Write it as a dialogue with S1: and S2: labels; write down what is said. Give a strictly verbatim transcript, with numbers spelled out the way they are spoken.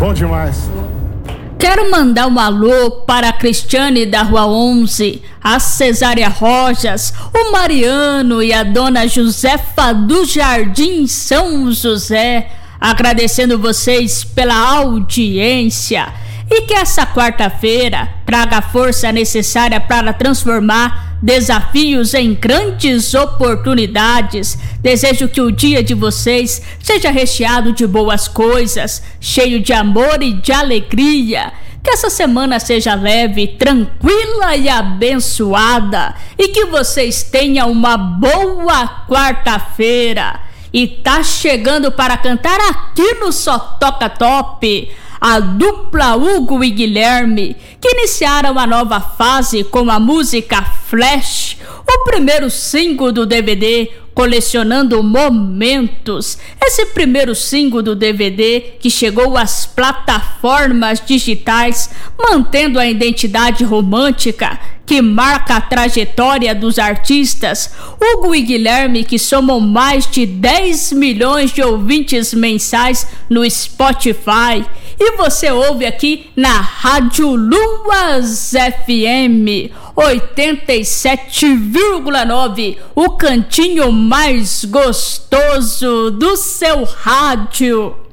S1: Bom demais.
S2: Quero mandar um alô para a Cristiane da Rua onze, a Cesária Rojas, o Mariano e a Dona Josefa do Jardim São José, agradecendo vocês pela audiência. E que essa quarta-feira traga a força necessária para transformar desafios em grandes oportunidades. Desejo que o dia de vocês seja recheado de boas coisas, cheio de amor e de alegria. Que essa semana seja leve, tranquila e abençoada. E que vocês tenham uma boa quarta-feira. E tá chegando para cantar aqui no Só Toca Top a dupla Hugo e Guilherme, que iniciaram a nova fase com a música Flash, o primeiro single do D V D Colecionando Momentos. Esse primeiro single do D V D que chegou às plataformas digitais, mantendo a identidade romântica que marca a trajetória dos artistas Hugo e Guilherme, que somam mais de dez milhões de ouvintes mensais no Spotify. E você ouve aqui na Rádio Luas F M oitenta e sete vírgula nove, o cantinho mais gostoso do seu rádio.